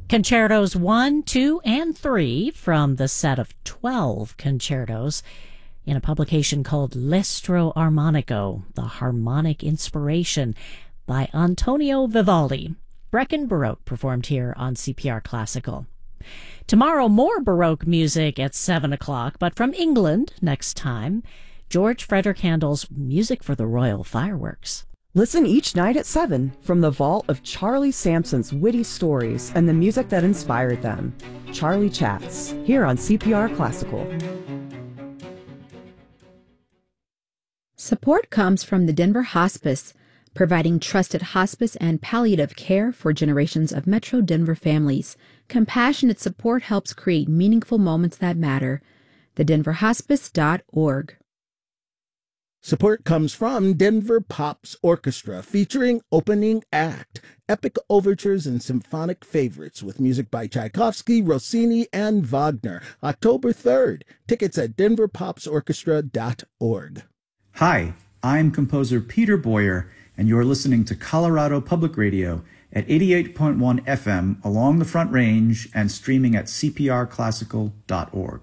Concertos 1, 2, and 3 from the set of 12 concertos in a publication called L'Estro Armonico, the Harmonic Inspiration, by Antonio Vivaldi. Brecken Baroque performed here on CPR Classical. Tomorrow, more Baroque music at 7 o'clock, but from England next time, George Frederick Handel's Music for the Royal Fireworks. Listen each night at 7 from the vault of Charlie Sampson's witty stories and the music that inspired them. Charlie Chats, here on CPR Classical. Support comes from the Denver Hospice, providing trusted hospice and palliative care for generations of Metro Denver families. Compassionate support helps create meaningful moments that matter. TheDenverHospice.org. Support comes from Denver Pops Orchestra, featuring opening act, epic overtures and symphonic favorites with music by Tchaikovsky, Rossini, and Wagner. October 3rd. Tickets at denverpopsorchestra.org. Hi, I'm composer Peter Boyer, and you're listening to Colorado Public Radio at 88.1 FM along the Front Range and streaming at cprclassical.org.